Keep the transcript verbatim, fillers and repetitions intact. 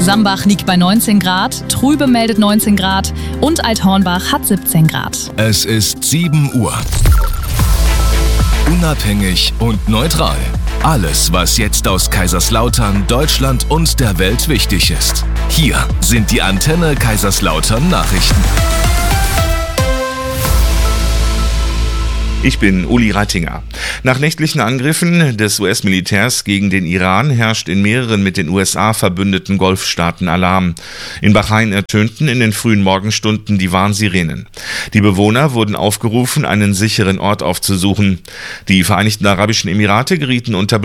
Sambach liegt bei neunzehn Grad, Trübe meldet neunzehn Grad und Althornbach hat siebzehn Grad. Es ist sieben Uhr. Unabhängig und neutral. Alles, was jetzt aus Kaiserslautern, Deutschland und der Welt wichtig ist. Hier sind die Antenne Kaiserslautern Nachrichten. Ich bin Uli Reitinger. Nach nächtlichen Angriffen des U S-Militärs gegen den Iran herrscht in mehreren mit den U S A verbündeten Golfstaaten Alarm. In Bahrain ertönten in den frühen Morgenstunden die Warnsirenen. Die Bewohner wurden aufgerufen, einen sicheren Ort aufzusuchen. Die Vereinigten Arabischen Emirate gerieten unter